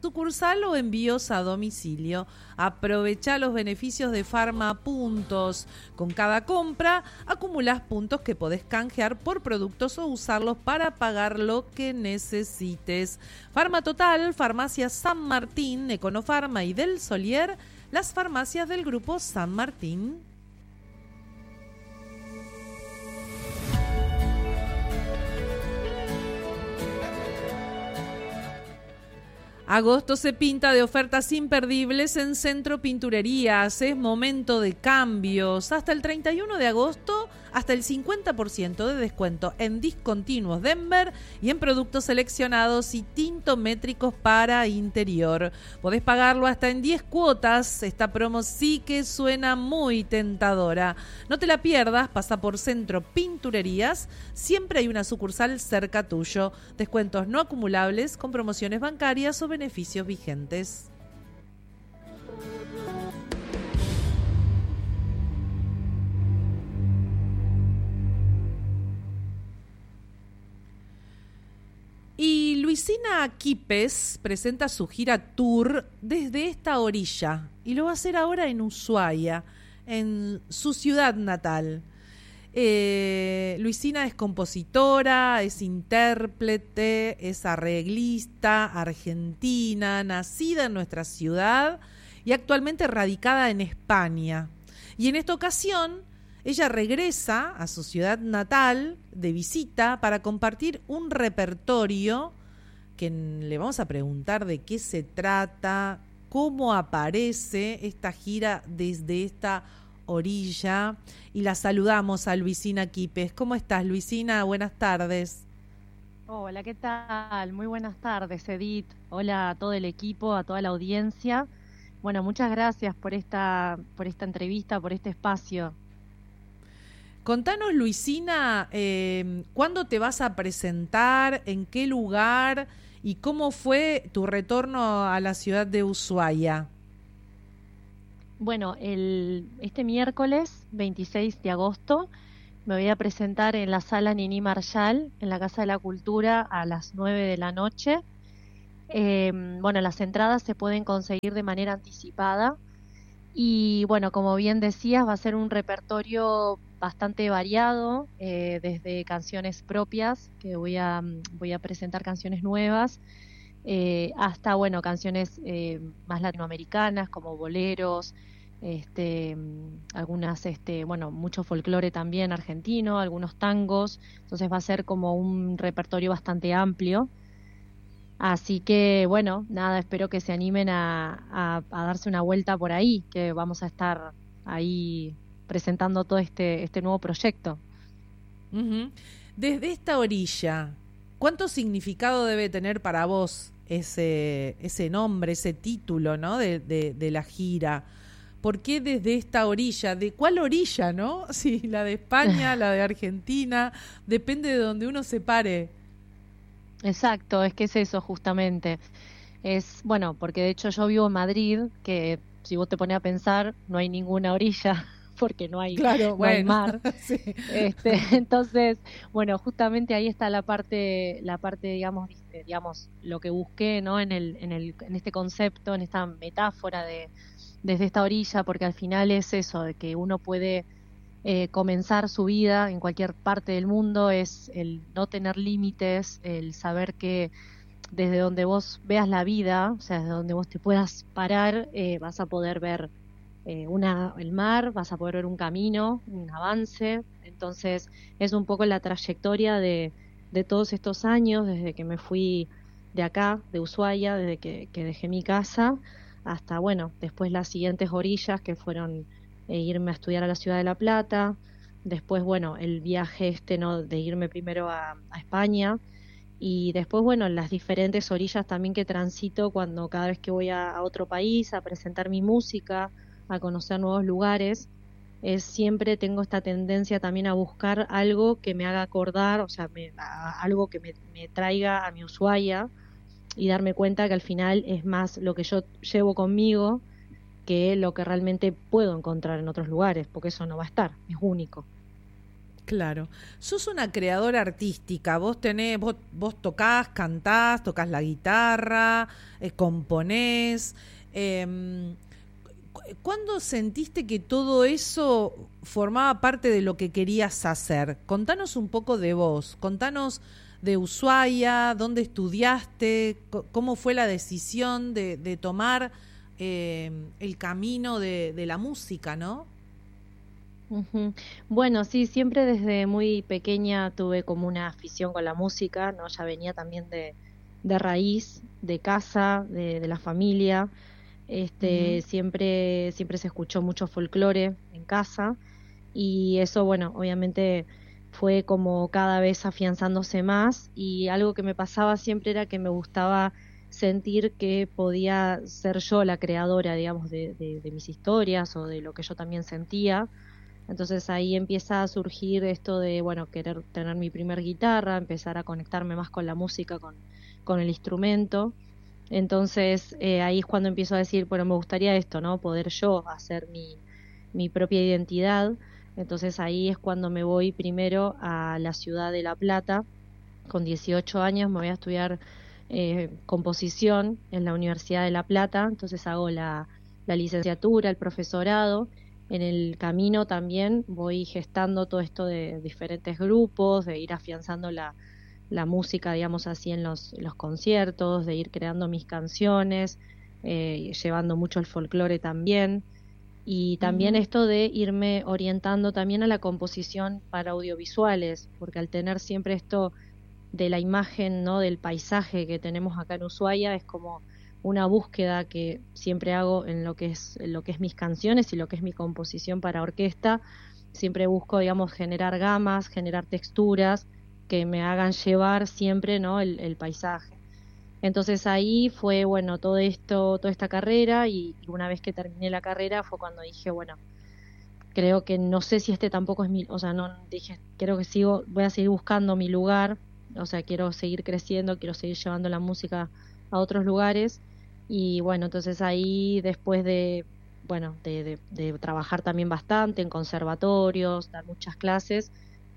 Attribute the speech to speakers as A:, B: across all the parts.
A: sucursal o envíos a domicilio. Aprovecha los beneficios de Farmapuntos. Con cada compra acumulás puntos que podés canjear por productos o usarlos para pagar lo que necesites. Farmatotal, Farmacia San Martín, Econofarma y Del Solier, las farmacias del Grupo San Martín. Agosto se pinta de ofertas imperdibles en Centro Pinturerías. Es momento de cambios. Hasta el 31 de agosto, hasta el 50% de descuento en discontinuos Denver y en productos seleccionados y tintométricos para interior. Podés pagarlo hasta en 10 cuotas. Esta promo sí que suena muy tentadora. No te la pierdas, pasa por Centro Pinturerías. Siempre hay una sucursal cerca tuyo. Descuentos no acumulables con promociones bancarias o beneficios vigentes. Y Luisina Quipes presenta su gira tour desde esta orilla y lo va a hacer ahora en Ushuaia, en su ciudad natal. Luisina es compositora, es intérprete, es arreglista argentina, nacida en nuestra ciudad y actualmente radicada en España. Y en esta ocasión ella regresa a su ciudad natal de visita para compartir un repertorio que le vamos a preguntar de qué se trata, cómo aparece esta gira desde esta orilla. Y la saludamos a Luisina Quipes. ¿Cómo estás, Luisina? Buenas tardes.
B: Hola, ¿qué tal? Muy buenas tardes, Edith. Hola a todo el equipo, a toda la audiencia. Bueno, muchas gracias por esta entrevista, por este espacio.
A: Contanos, Luisina, ¿cuándo te vas a presentar? ¿En qué lugar? ¿Y cómo fue tu retorno a la ciudad de Ushuaia?
B: Bueno, este miércoles 26 de agosto me voy a presentar en la sala Nini Marshall, en la Casa de la Cultura, a las 9 de la noche. Bueno, las entradas se pueden conseguir de manera anticipada. Y bueno, como bien decías, va a ser un repertorio bastante variado, desde canciones propias, que voy a presentar canciones nuevas, hasta bueno, canciones más latinoamericanas como boleros, algunas, bueno, mucho folclore también argentino, algunos tangos. Entonces va a ser como un repertorio bastante amplio. Así que, bueno, nada, espero que se animen a darse una vuelta por ahí, que vamos a estar ahí presentando todo este nuevo proyecto.
A: Uh-huh. Desde esta orilla, ¿cuánto significado debe tener para vos ese nombre, ese título, ¿no? de la gira? ¿Por qué desde esta orilla? ¿De cuál orilla, no? Si la de España, la de Argentina, depende de donde uno se pare.
B: Exacto, es que es eso justamente. Es, bueno, porque de hecho yo vivo en Madrid, que si vos te pones a pensar, no hay ninguna orilla, porque no hay,
A: claro,
B: no
A: bueno,
B: hay mar.
A: Sí.
B: Entonces, bueno, justamente ahí está la parte, digamos, lo que busqué, ¿no? En este concepto, en esta metáfora desde esta orilla, porque al final es eso, de que uno puede comenzar su vida en cualquier parte del mundo, es el no tener límites, el saber que desde donde vos veas la vida, o sea, desde donde vos te puedas parar, vas a poder ver el mar, vas a poder ver un camino, un avance. Entonces es un poco la trayectoria de todos estos años, desde que me fui de acá, de Ushuaia, desde que dejé mi casa, hasta, bueno, después las siguientes orillas que fueron irme a estudiar a la Ciudad de La Plata, después, bueno, el viaje ¿no? De irme primero a España, y después, bueno, las diferentes orillas también que transito cuando cada vez que voy a otro país a presentar mi música, a conocer nuevos lugares, siempre tengo esta tendencia también a buscar algo que me haga acordar, o sea, algo que me traiga a mi Ushuaia, y darme cuenta que al final es más lo que yo llevo conmigo que lo que realmente puedo encontrar en otros lugares, porque eso no va a estar, es único.
A: Claro. Sos una creadora artística, vos tocás, cantás, tocas la guitarra, componés. ¿Cuándo sentiste que todo eso formaba parte de lo que querías hacer? Contanos un poco de vos, contanos de Ushuaia, dónde estudiaste, cómo fue la decisión de tomar el camino de la música, ¿no?
B: Ujú. Bueno, sí, siempre desde muy pequeña tuve como una afición con la música, ¿no? Ya venía también de raíz, de casa, de la familia.
A: Ujú.
B: Siempre se escuchó mucho folclore en casa y eso, bueno, obviamente fue como cada vez afianzándose más y algo que me pasaba siempre era que me gustaba sentir que podía ser yo la creadora, digamos, de mis historias o de lo que yo también sentía. Entonces ahí empieza a surgir esto de, bueno, querer tener mi primer guitarra, empezar a conectarme más con la música, con el instrumento. Entonces ahí es cuando empiezo a decir, bueno, me gustaría esto, ¿no? Poder yo hacer mi propia identidad. Entonces ahí es cuando me voy primero a la ciudad de La Plata. Con 18 años me voy a estudiar composición en la Universidad de La Plata. Entonces hago la licenciatura, el profesorado. En el camino también voy gestando todo esto de diferentes grupos, de ir afianzando la música, digamos así, en los conciertos, de ir creando mis canciones, llevando mucho el folclore también. Y también
A: Ujú.
B: esto de irme orientando también a la composición para audiovisuales, porque al tener siempre esto de la imagen, ¿no? Del paisaje que tenemos acá en Ushuaia, es como una búsqueda que siempre hago en lo que es mis canciones y lo que es mi composición para orquesta. Siempre busco, digamos, generar gamas, generar texturas que me hagan llevar siempre, ¿no? El paisaje. Entonces ahí fue, bueno, todo esto, toda esta carrera y una vez que terminé la carrera fue cuando dije, bueno, creo que no sé si este tampoco es mi, o sea, no dije, creo que voy a seguir buscando mi lugar, o sea, quiero seguir creciendo, quiero seguir llevando la música a otros lugares y bueno, entonces ahí después de, bueno, de trabajar también bastante en conservatorios, dar muchas clases,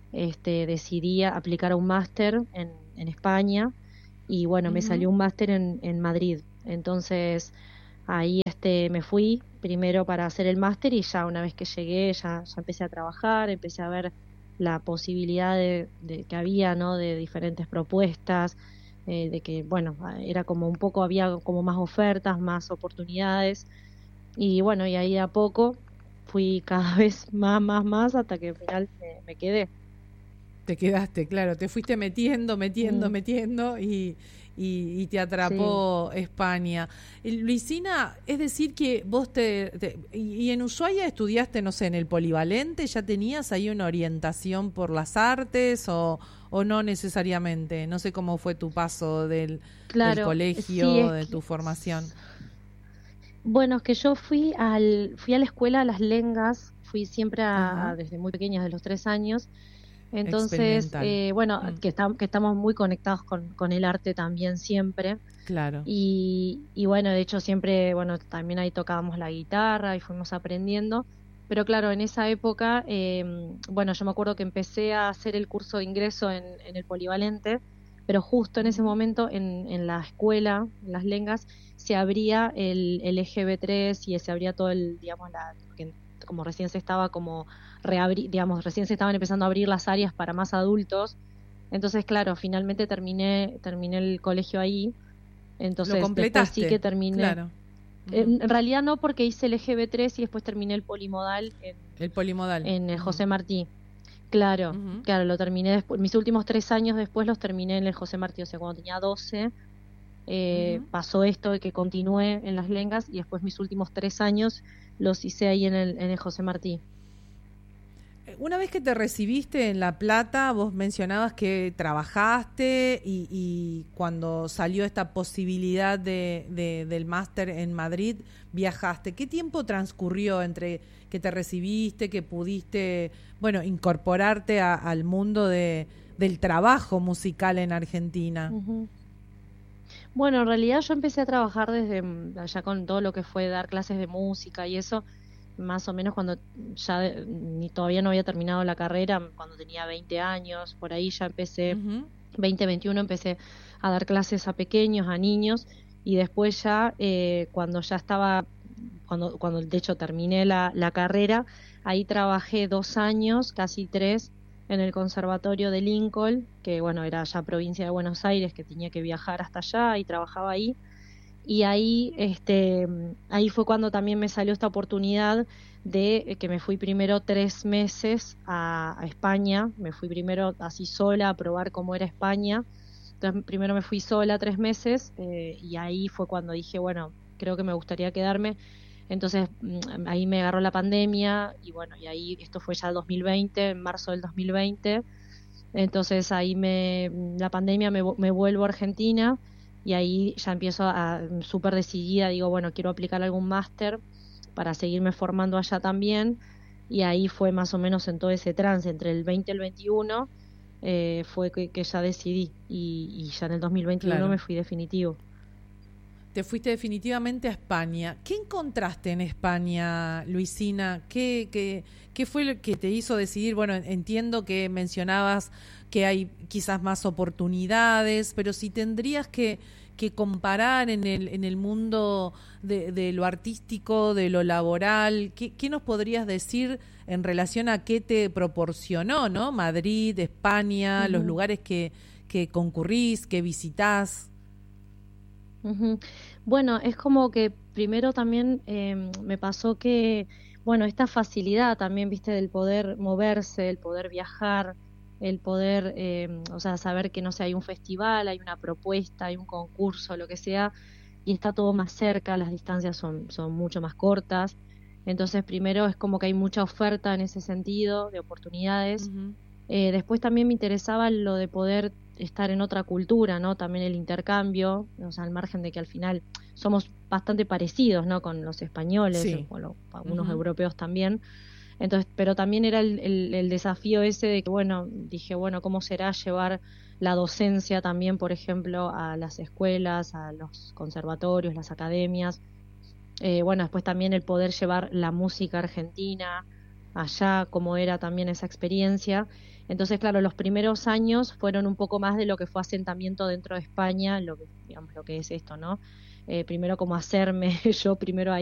B: decidí aplicar a un máster en España y bueno, me
A: Ujú.
B: salió un máster en Madrid. Entonces ahí me fui primero para hacer el máster y ya una vez que llegué ya empecé a trabajar, empecé a ver la posibilidad de que había, ¿no? De diferentes propuestas, de que, bueno, era como un poco, había como más ofertas, más oportunidades y bueno, y ahí a poco fui cada vez más hasta que al final me quedé.
A: Te quedaste, claro, te fuiste
B: Mm,
A: metiendo y te
B: sí.
A: atrapó España. Luisina, es decir que vos y en Ushuaia estudiaste, no sé, en el Polivalente, ¿ya tenías ahí una orientación por las artes o no necesariamente? No sé cómo fue tu paso del
B: Claro, sí,
A: colegio,
B: es
A: de
B: que,
A: tu formación.
B: bueno, es que yo fui a la escuela a Las Lengas, fui siempre
A: Ajá,
B: desde muy pequeña, desde los 3 años, entonces,
A: experimental.
B: bueno,
A: Mm,
B: que estamos muy conectados con el arte también siempre,
A: claro.
B: y bueno, de hecho siempre, bueno, también ahí tocábamos la guitarra y fuimos aprendiendo, pero claro, en esa época, bueno, yo me acuerdo que empecé a hacer el curso de ingreso en el Polivalente, pero justo en ese
A: Ujú.
B: momento en la escuela, en Las Lengas, se abría el EGB3 y se abría todo el, digamos, porque como recién se estaba como digamos, recién se estaban empezando a abrir las áreas para más adultos. Entonces, claro, finalmente terminé el colegio ahí.
A: Lo
B: Entonces, después sí
A: completaste,
B: que terminé.
A: claro. Ujú.
B: En realidad no, porque hice el EGB3 y después terminé el polimodal
A: El polimodal.
B: en el
A: Ujú,
B: José Martí. Claro,
A: ujú,
B: claro, lo terminé después. Mis últimos 3 años después los terminé en el José Martí, o sea, cuando tenía 12
A: ujú.
B: pasó esto de que continué en Las Lengas y después mis últimos 3 años los hice ahí en el José Martí.
A: Una vez que te recibiste en La Plata, vos mencionabas que trabajaste y cuando salió esta posibilidad del máster en Madrid, viajaste. ¿Qué tiempo transcurrió entre que te recibiste, que pudiste, bueno, incorporarte al mundo del trabajo musical en Argentina?
B: Ujú. Bueno, en realidad yo empecé a trabajar desde allá con todo lo que fue dar clases de música y eso más o menos cuando ya ni todavía no había terminado la carrera, cuando tenía 20 años, por ahí ya empecé,
A: Ujú.
B: 20, 21 empecé a dar clases a pequeños, a niños, y después ya cuando ya estaba, cuando de hecho terminé la carrera, ahí trabajé 2 años, casi 3, en el Conservatorio de Lincoln, que bueno, era ya provincia de Buenos Aires, que tenía que viajar hasta allá y trabajaba ahí. Y ahí, ahí fue cuando también me salió esta oportunidad de que me fui primero 3 meses a España, me fui primero así sola a probar cómo era España. Entonces primero me fui sola 3 meses, y ahí fue cuando dije, bueno, creo que me gustaría quedarme. Entonces ahí me agarró la pandemia y bueno, y ahí esto fue ya el 2020, en marzo del 2020. Entonces ahí la pandemia me vuelvo a Argentina y ahí ya empiezo a súper decidida, digo, bueno, quiero aplicar algún máster para seguirme formando allá también. Y ahí fue más o menos en todo ese trance, entre el 20 y el 21, fue que ya decidí y ya en el 2021 me
A: Claro.
B: fui definitivo.
A: Te fuiste definitivamente a España. ¿Qué encontraste en España, Luisina? ¿Qué fue lo que te hizo decidir? Bueno, entiendo que mencionabas que hay quizás más oportunidades, pero si tendrías que comparar en el mundo de lo artístico, de lo laboral, ¿qué nos podrías decir en relación a qué te proporcionó, ¿no? Madrid, España, los
B: Ujú.
A: lugares que concurrís, que visitás.
B: Ujú. Bueno, es como que primero también me pasó que, bueno, esta facilidad también, viste, del poder moverse, el poder viajar, el poder, o sea, saber que, no sé, hay un festival, hay una propuesta, hay un concurso, lo que sea, y está todo más cerca, las distancias son mucho más cortas. Entonces, primero es como que hay mucha oferta en ese sentido, de oportunidades.
A: Ujú.
B: Después también me interesaba lo de poder estar en otra cultura, ¿no? También el intercambio, o sea, al margen de que al final somos bastante parecidos, ¿no? Con los españoles,
A: Sí.
B: con algunos
A: Ujú.
B: europeos también. Entonces, pero también era el desafío ese de que, bueno, dije, bueno, ¿cómo será llevar la docencia también, por ejemplo, a las escuelas, a los conservatorios, las academias? Bueno, después también el poder llevar la música argentina allá, cómo era también esa experiencia. Entonces, claro, los primeros años fueron un poco más de lo que fue asentamiento dentro de España, lo que, digamos, lo que es esto, ¿no? Primero como hacerme yo primero